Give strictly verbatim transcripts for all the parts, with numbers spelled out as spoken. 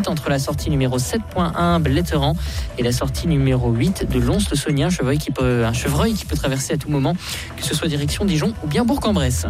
huit entre la sortie numéro sept point un Bletteran et la sortie numéro huit de Lons-le-Saunier, un chevreuil qui peut, un chevreuil qui peut traverser à tout moment, que ce soit direction Dijon ou bien Bourg-en-Bresse.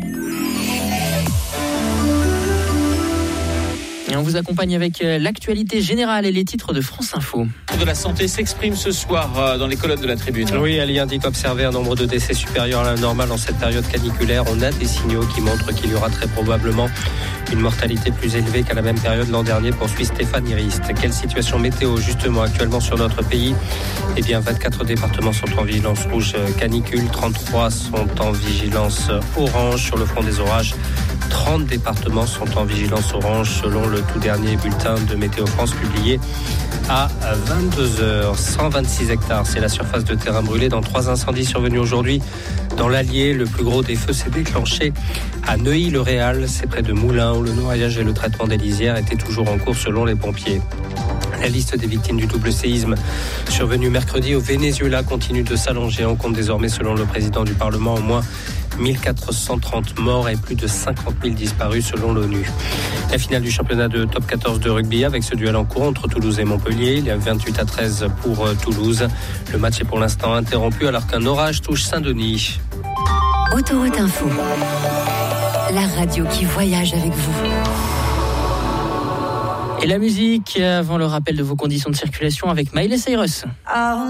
Et on vous accompagne avec l'actualité générale et les titres de France Info. De la santé s'exprime ce soir dans les colonnes de la Tribune. Oui, Ali indique observer un nombre de décès supérieur à la normale en cette période caniculaire. On a des signaux qui montrent qu'il y aura très probablement une mortalité plus élevée qu'à la même période l'an dernier, poursuit Stéphane Irist. Quelle situation météo justement actuellement sur notre pays ? Eh bien, vingt-quatre départements sont en vigilance rouge canicule, trente-trois sont en vigilance orange sur le front des orages. trente départements sont en vigilance orange selon le tout dernier bulletin de Météo France publié à vingt-deux heures. cent vingt-six hectares, c'est la surface de terrain brûlée dans trois incendies survenus aujourd'hui. Dans l'Allier, le plus gros des feux s'est déclenché à Neuilly-le-Réal. C'est près de Moulins où le noyage et le traitement des lisières étaient toujours en cours selon les pompiers. La liste des victimes du double séisme survenu mercredi au Venezuela continue de s'allonger. On compte désormais, selon le président du Parlement, au moins mille quatre cent trente morts et plus de cinquante mille disparus selon l'ONU. La finale du championnat de top quatorze de rugby avec ce duel en cours entre Toulouse et Montpellier. Il y a vingt-huit à treize pour Toulouse. Le match est pour l'instant interrompu alors qu'un orage touche Saint-Denis. Autoroute Info, la radio qui voyage avec vous. Et la musique avant le rappel de vos conditions de circulation avec Miley Cyrus.